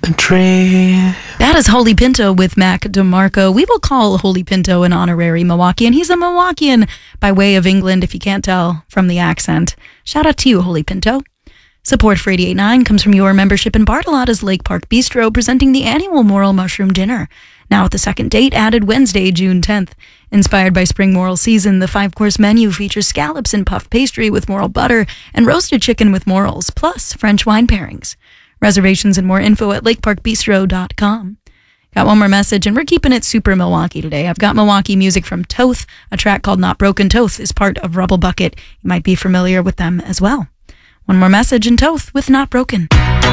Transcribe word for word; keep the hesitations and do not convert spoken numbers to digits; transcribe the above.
tree. That is Holy Pinto with Mac DeMarco. We will call Holy Pinto an honorary Milwaukeean. He's a Milwaukeean by way of England, if you can't tell from the accent. Shout out to you, Holy Pinto. Support for eighty-eight point nine comes from your membership in Bartolotta's Lake Park Bistro, presenting the annual Morel Mushroom Dinner. Now with the second date added Wednesday, June tenth. Inspired by spring morel season, the five-course menu features scallops and puff pastry with morel butter and roasted chicken with morels, plus French wine pairings. Reservations and more info at lake park bistro dot com. Got one more message, and we're keeping it super Milwaukee today. I've got Milwaukee music from Toth. A track called Not Broken. Toth is part of Rubble Bucket. You might be familiar with them as well. One more message in Toth with Not Broken.